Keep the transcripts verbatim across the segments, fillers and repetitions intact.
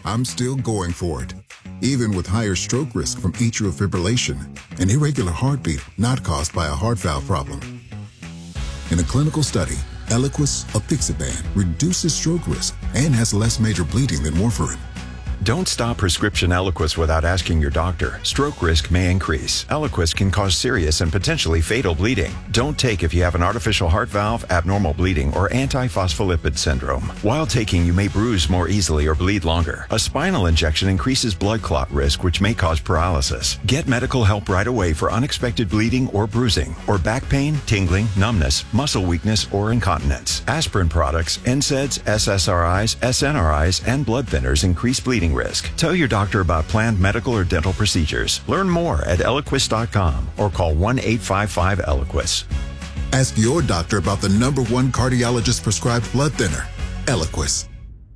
I'm still going for it, even with higher stroke risk from atrial fibrillation, an irregular heartbeat not caused by a heart valve problem. In a clinical study, Eliquis apixaban reduces stroke risk and has less major bleeding than warfarin. Don't stop prescription Eliquis without asking your doctor. Stroke risk may increase. Eliquis can cause serious and potentially fatal bleeding. Don't take if you have an artificial heart valve, abnormal bleeding, or antiphospholipid syndrome. While taking, you may bruise more easily or bleed longer. A spinal injection increases blood clot risk, which may cause paralysis. Get medical help right away for unexpected bleeding or bruising, or back pain, tingling, numbness, muscle weakness, or incontinence. Aspirin products, N SAIDs, S S R Is, S N R Is, and blood thinners increase bleeding risk. Tell your doctor about planned medical or dental procedures. Learn more at Eliquis dot com or call one eight five five Eliquis. Ask your doctor about the number one cardiologist prescribed blood thinner, Eliquis.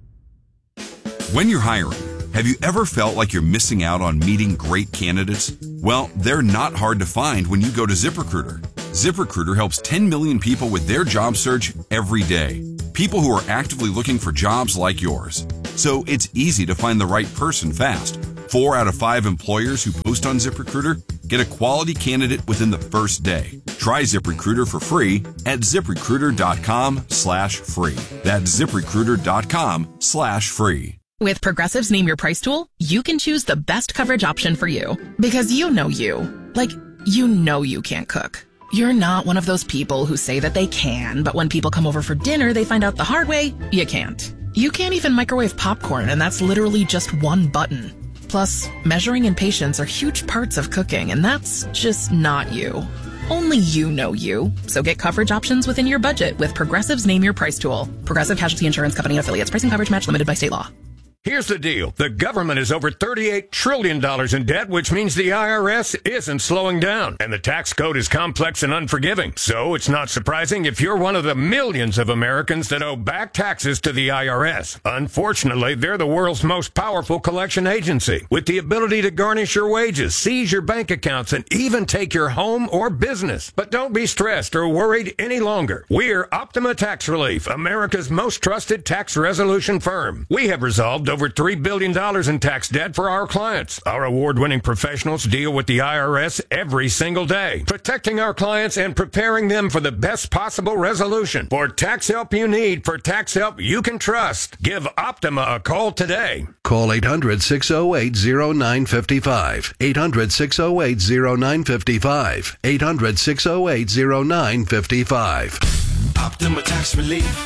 When you're hiring, have you ever felt like you're missing out on meeting great candidates? Well, they're not hard to find when you go to ZipRecruiter. ZipRecruiter helps ten million people with their job search every day. People who are actively looking for jobs like yours. So it's easy to find the right person fast. Four out of five employers who post on ZipRecruiter get a quality candidate within the first day. Try ZipRecruiter for free at ZipRecruiter.com slash free. That's ZipRecruiter.com slash free. With Progressive's Name Your Price tool, you can choose the best coverage option for you. Because you know you. Like, you know you can't cook. You're not one of those people who say that they can, but when people come over for dinner, they find out the hard way, you can't. You can't even microwave popcorn, and that's literally just one button. Plus, measuring and patience are huge parts of cooking, and that's just not you. Only you know you. So get coverage options within your budget with Progressive's Name Your Price tool. Progressive Casualty Insurance Company and Affiliates. Pricing coverage match limited by state law. Here's the deal. The government is over thirty-eight trillion dollars in debt, which means the I R S isn't slowing down. And the tax code is complex and unforgiving. So it's not surprising if you're one of the millions of Americans that owe back taxes to the I R S. Unfortunately, they're the world's most powerful collection agency, with the ability to garnish your wages, seize your bank accounts, and even take your home or business. But don't be stressed or worried any longer. We're Optima Tax Relief, America's most trusted tax resolution firm. We have resolved over three billion dollars in tax debt for our clients. Our award-winning professionals deal with the I R S every single day, protecting our clients and preparing them for the best possible resolution. For tax help you need, for tax help you can trust, give Optima a call today. Call eight hundred, six oh eight, oh nine five five. eight hundred, six oh eight, oh nine five five. eight hundred, six oh eight, oh nine five five. Optima Tax Relief.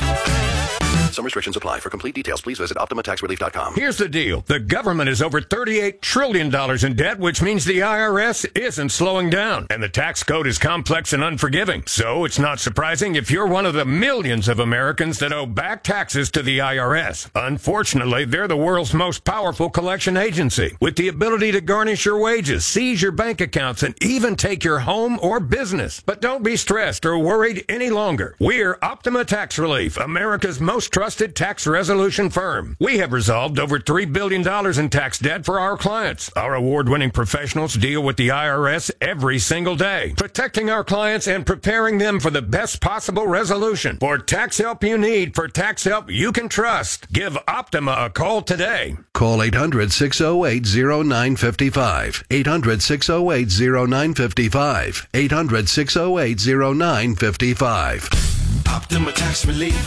Some restrictions apply. For complete details, please visit Optima Tax Relief dot com. Here's the deal. The government is over thirty-eight trillion dollars in debt, which means the I R S isn't slowing down. And the tax code is complex and unforgiving. So it's not surprising if you're one of the millions of Americans that owe back taxes to the I R S. Unfortunately, they're the world's most powerful collection agency, with the ability to garnish your wages, seize your bank accounts, and even take your home or business. But don't be stressed or worried any longer. We're Optima Tax Relief, America's most trusted tax resolution firm. We have resolved over three billion dollars in tax debt for our clients. Our award-winning professionals deal with the I R S every single day, protecting our clients and preparing them for the best possible resolution. For tax help you need, for tax help you can trust, give Optima a call today. Call eight hundred, six oh eight, oh nine five five. eight hundred, six oh eight, oh nine five five. eight hundred, six oh eight, oh nine five five. Optima Tax Relief.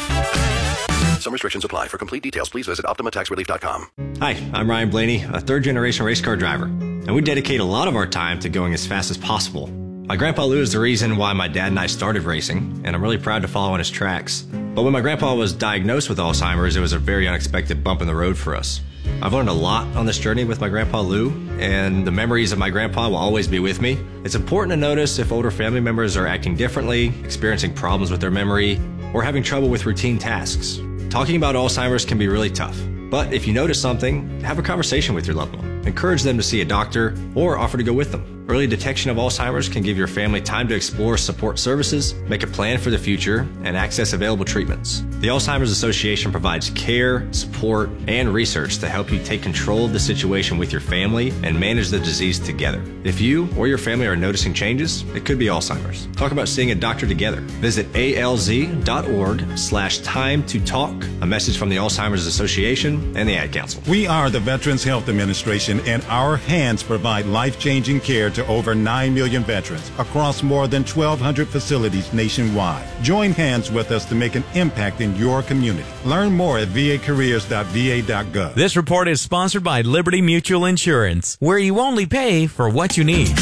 Some restrictions apply. For complete details, please visit Optima Tax Relief dot com. Hi, I'm Ryan Blaney, a third-generation race car driver, and we dedicate a lot of our time to going as fast as possible. My grandpa Lou is the reason why my dad and I started racing, and I'm really proud to follow in his tracks. But when my grandpa was diagnosed with Alzheimer's, it was a very unexpected bump in the road for us. I've learned a lot on this journey with my grandpa Lou, and the memories of my grandpa will always be with me. It's important to notice if older family members are acting differently, experiencing problems with their memory, or having trouble with routine tasks. Talking about Alzheimer's can be really tough, but if you notice something, have a conversation with your loved one. encourage them to see a doctor, or offer to go with them. Early detection of Alzheimer's can give your family time to explore support services, make a plan for the future, and access available treatments. The Alzheimer's Association provides care, support, and research to help you take control of the situation with your family and manage the disease together. If you or your family are noticing changes, it could be Alzheimer's. Talk about seeing a doctor together. Visit alz.org slash time to talk. A message from the Alzheimer's Association and the Ad Council. We are the Veterans Health Administration, and our hands provide life-changing care to over nine million veterans across more than twelve hundred facilities nationwide. Join hands with us to make an impact in your community. Learn more at v a careers dot v a dot gov. This report is sponsored by Liberty Mutual Insurance, where you only pay for what you need.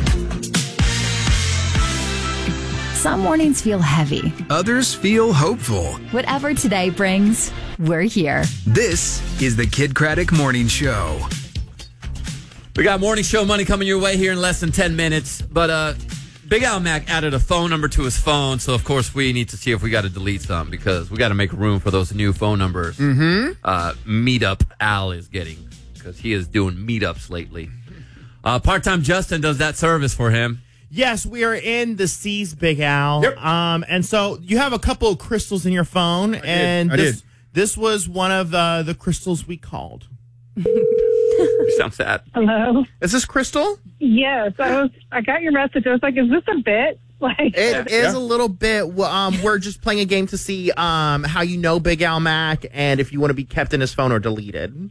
Some mornings feel heavy. Others feel hopeful. Whatever today brings, we're here. This is the Kid Craddock Morning Show. We got morning show money coming your way here in less than ten minutes. But uh, Big Al Mac added a phone number to his phone. So, of course, we need to see if we got to delete some because we got to make room for those new phone numbers. Mm-hmm. Uh, Meetup Al is getting because he is doing meetups lately. Uh, Part-time Justin does that service for him. Yes, we are in the C's, Big Al. Yep. Um, and so you have a couple of crystals in your phone. I and did. I this, did. this was one of the, the crystals we called. You sound sad. Hello. Is this Crystal? Yes, I was. I got your message. I was like, "Is this a bit?" Like, it is a little bit. Well, Um, we're just playing a game to see um how you know Big Al Mac and if you want to be kept in his phone or deleted.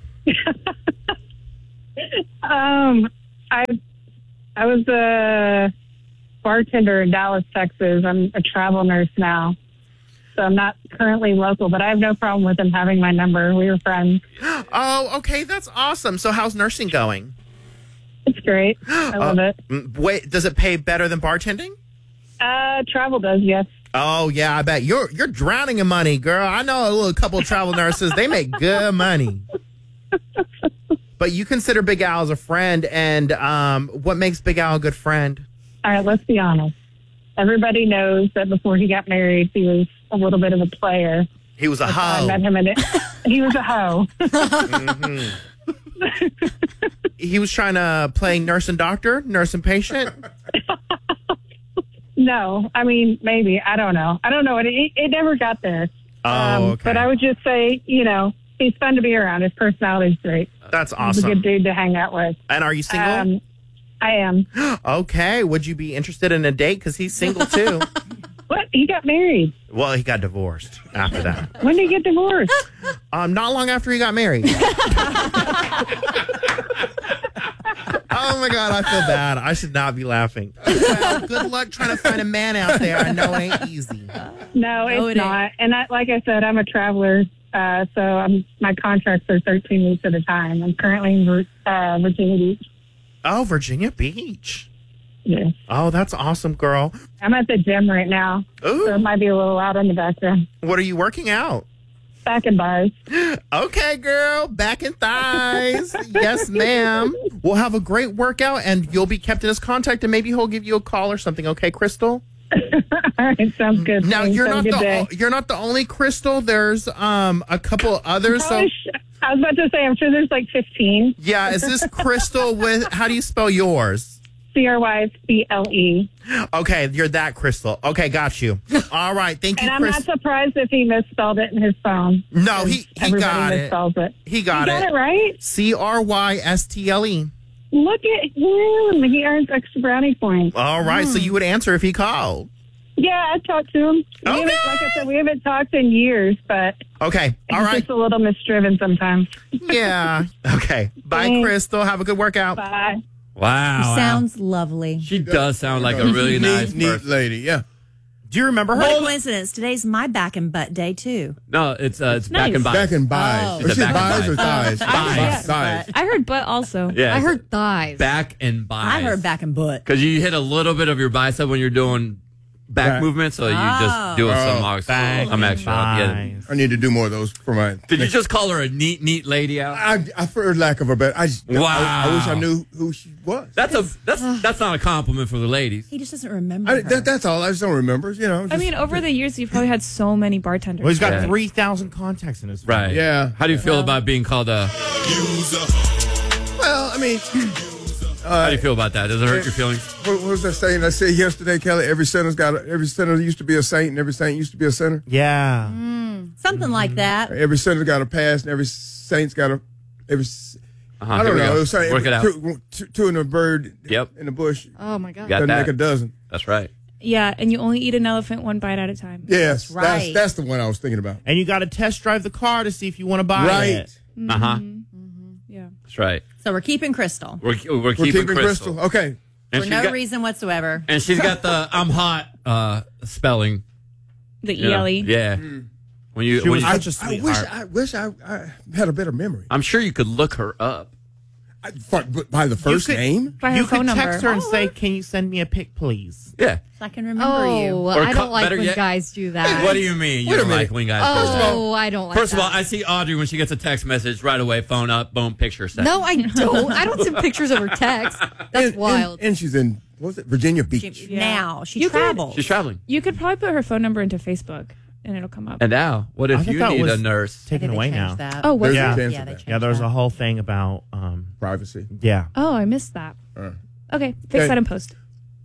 um, I I was a bartender in Dallas, Texas. I'm a travel nurse now, so I'm not currently local, but I have no problem with him having my number. We were friends. Oh, okay, that's awesome. So how's nursing going? It's great. I love uh, it. Wait, does it pay better than bartending? Uh, travel does, yes. Oh yeah, I bet you're you're drowning in money, girl. I know a little couple of travel nurses; they make good money. But you consider Big Al as a friend, and um, what makes Big Al a good friend? All right, let's be honest. Everybody knows that before he got married, he was a little bit of a player. He was a That's how hoe. I met him in it. He was a hoe. Mm-hmm. He was trying to play nurse and doctor, nurse and patient. No, I mean, maybe. I don't know. I don't know. It, it, it never got there. Oh, um, okay. But I would just say, you know, he's fun to be around. His personality's great. That's He's awesome. a good dude to hang out with. And are you single? Um, I am. Okay. Would you be interested in a date? Because he's single, too. What? He got married. Well, he got divorced after that. When did he get divorced? Um, not long after he got married. Oh, my God. I feel bad. I should not be laughing. Well, good luck trying to find a man out there. I know it ain't easy. No, it's No, it not. And I, like I said, I'm a traveler. Uh, so I'm, my contracts are thirteen weeks at a time. I'm currently in Vir- uh, Virginia Beach. Oh, Virginia Beach. Yeah. Oh, that's awesome, girl. I'm at the gym right now. Ooh. So it might be a little loud in the background. What are you working out? Back and bars. Okay, girl. Back and thighs. Yes, ma'am. We'll have a great workout, and you'll be kept in his contact, and maybe he'll give you a call or something. Okay, Crystal? All right, sounds good. Now, Thanks. you're Have not a good the day. you're not the only Crystal. There's um a couple others. I So was, I was about to say, I'm sure there's like fifteen. yeah, is this Crystal with? How do you spell yours? C R Y C L E. Okay, you're that Crystal. Okay, got you. All right, thank you, And I'm Chris. not surprised if he misspelled it in his phone. No, he he Everybody got it. misspells it. He got He got it. it right? C R Y S T L E. Look at him. He earns extra brownie points. All right, so you would answer if he called. Yeah, I talked to him. We Okay. haven't- Like I said, we haven't talked in years, but Okay, all he's right. just a little misdriven sometimes. Yeah. Okay. Bye, Thanks. Crystal. Have a good workout. Bye. Wow. Sounds lovely. She does sound like a really nice neat, neat person. lady. Yeah. Do you remember her? What a coincidence. Today's my back and butt day, too. No, it's uh, it's Nice. back and buys. Back and buys. Oh. Is It's a it back and buys or buys. thighs? Buys. Thighs. I heard butt also. Yeah, I it's heard thighs. Back and buys. I heard back and butt. Because you hit a little bit of your bicep when you're doing back Back. movement, so you Oh. just do Oh. some uh, Back some and extra. Yeah. buys. I need to do more of those for my. Did you just call her a neat, neat lady out? I, I for lack of a better. I just, Wow. I, I wish I knew who she was. That's a that's that's not a compliment for the ladies. He just doesn't remember I, her. that, that's all. I just don't remember. You know. I just- mean, over the years, you've probably had so many bartenders. Well, he's got Yeah. three thousand contacts in his phone. Right. Yeah. How do you feel about being called a Well, I mean, How do you feel about that? Does it hurt your feelings? What, what was that saying I said yesterday, Kelly? Every sinner's got a, every sinner used to be a saint, and every saint used to be a sinner. Yeah, Mm, something like that. Every sinner's got a past, and every saint's got a every. Uh-huh, I don't here we know. go. It was like Work it out. Two, two, two in a bird. Yep. In the bush. Oh my god. Got Doesn't that. make a dozen. That's right. Yeah, and you only eat an elephant one bite at a time. Yes, right. that's that's the one I was thinking about. and you got to test drive the car to see if you want to buy Right. it. Uh huh. Yeah. That's right. So we're keeping Crystal We're, we're, We're keeping, keeping Crystal. Crystal. Okay. And for she's no got, reason whatsoever. And she's got the I'm hot uh, spelling. The you E know? L E. Yeah. Mm. When you, She when was you such a I wish sweetheart. I wish I, I had a better memory. I'm sure you could look her up. I, for, by the first You could- name. By her You phone could number. text her and say, "Can you send me a pic, please?" Yeah. So I can remember Oh, you. Or I co- don't like better when yet- guys do that. What do you mean? You Wait a don't like minute. when guys do that? Oh, I don't like First of all, that. I see Audrey when she gets a text message right away, phone up, boom, picture sent. No, I don't. I don't send pictures over text. That's and, wild. And, and she's in, what was it, Virginia Beach. Yeah. Now she You could- travels. She's traveling. You could probably put her phone number into Facebook, and it'll come up. And now, what I if thought you that need was a nurse? Taken away now. That. Oh, was There's it? a Yeah. chance Yeah, of they that. changed Yeah, there was that. a whole thing about, um, Privacy. yeah. Oh, I missed that. Uh, Okay, fix Okay. that in post.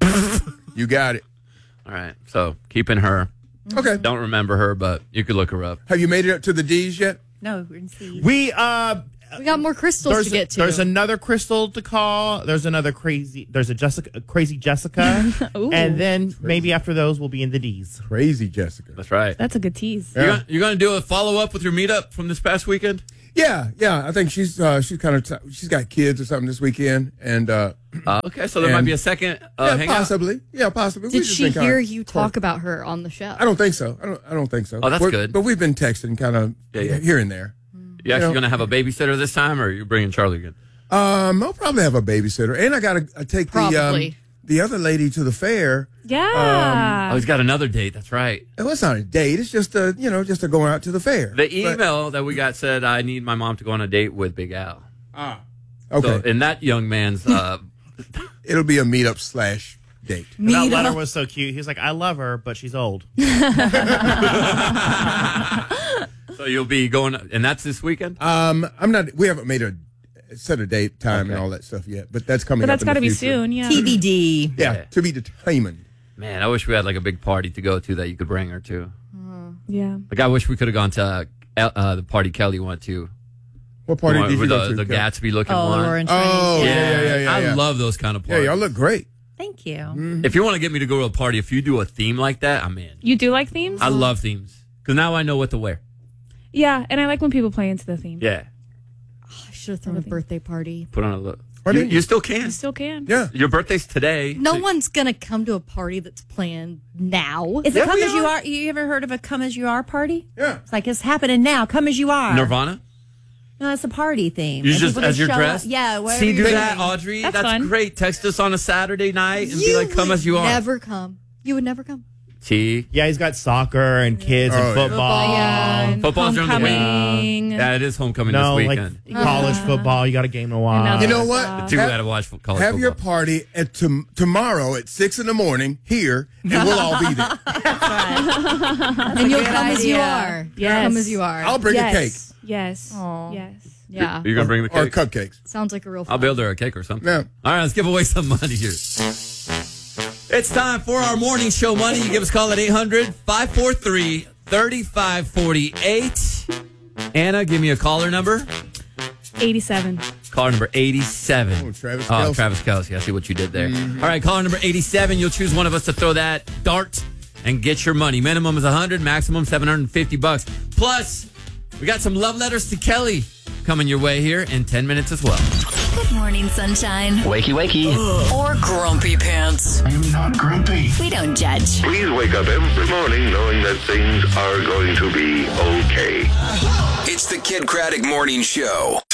you got it. All right. So keeping her. Okay. Don't remember her, but you could look her up. Have you made it up to the D's yet? No, we're in C. We uh, we got more crystals there's to get to. there's another Crystal to call. There's another crazy. There's a Jessica, a crazy Jessica, Ooh. and then maybe after those we'll be in the D's. Crazy Jessica. That's right. That's a good tease. You gonna, you going to do a follow up with your meetup from this past weekend? Yeah, yeah. I think she's uh, she's kind of t- she's got kids or something this weekend, and uh, Uh, okay, so there might And- be a second uh, yeah, hangout. possibly, yeah, possibly. We Did just she been kinda hear you court- talk about her on the show? I don't think so. I don't. I don't think so. Oh, that's We're- good. But we've been texting, kind of Yeah, yeah. here and there. You actually know- going to have a babysitter this time, or are you bringing Charlie again? Um, I'll probably have a babysitter, and I got to take the um, Probably. the other lady to the fair. Yeah. Oh, he's got another date. That's right. It was not a date. It's just a you know just a going out to the fair. The But- email that we got said, I need my mom to go on a date with Big Al. ah, okay. So in that young man's, uh, It'll be a meetup slash date. And that letter was so cute. He was like, "I love her, but she's old." so you'll be going, and that's this weekend? Um, I'm not. We haven't made a set a date, time, and all that stuff yet, but that's coming. But that's got to be soon, yeah. T B D. Yeah, Yeah. to be determined. Man, I wish we had like a big party to go to that you could bring her to. Yeah. Like I wish we could have gone to uh, El- uh, the party Kelly went to. What party The one did you with go the, to? the Kel? Gatsby looking Oh, one. Laura and Oh, Tracy. yeah, yeah, yeah, yeah. I yeah. love those kind of Yeah, parties. y'all look great. Thank you. Mm-hmm. If you want to get me to go to a party, if you do a theme like that, I'm in. You do like themes? I love themes because now I know what to wear. Yeah, and I like when people play into the theme. Yeah, I should have thrown a birthday party. put on a look. Why You, didn't you you? still can. You still can. Yeah. Your birthday's today. No So- one's gonna come to a party that's planned now. Is it Yeah, come we as you are. are? You ever heard of a come as you are party? Yeah. It's like it's happening now. Come as you are. Nirvana. No, it's a party theme. You And just people as you're show up- dressed. Yeah. whatever See, do you're that, doing. Audrey. That's That's, fun. great. Text us on a Saturday night and you be like, "Come would as you are." Never come. You would never come. T. Yeah, he's got soccer and kids Oh, and yeah. football. Yeah. and Football's during the week. homecoming. Yeah, it is homecoming No, this like weekend. college football. You got a game to watch. You know what? Two Have- got to watch fo- college Have football. your party at tom- tomorrow at six in the morning here, and we'll all be there. And you'll good come as you idea. are. Yes. Come as you are. I'll bring yes. a cake Yes. Aw. Yes. yeah. You're gonna bring the or cake. cupcakes. Sounds like a real. I'll Fun. build her a cake or something. Yeah. All right, let's give away some money here. It's time for our morning show money. You give us a call at eight hundred, five four three, three five four eight. Anna, give me a caller number. eighty-seven. Caller number eighty-seven. Oh, Travis Oh, Kelce. Travis Kelce. I see what you did there. All right, caller number eighty-seven. You'll choose one of us to throw that dart and get your money. Minimum is one hundred, maximum seven hundred fifty bucks. Plus, we got some love letters to Kelly coming your way here in ten minutes as well. Good morning, sunshine. Wakey, wakey. Or grumpy pants. I am not grumpy. We don't judge. Please wake up every morning knowing that things are going to be okay. It's the Kid Craddock Morning Show.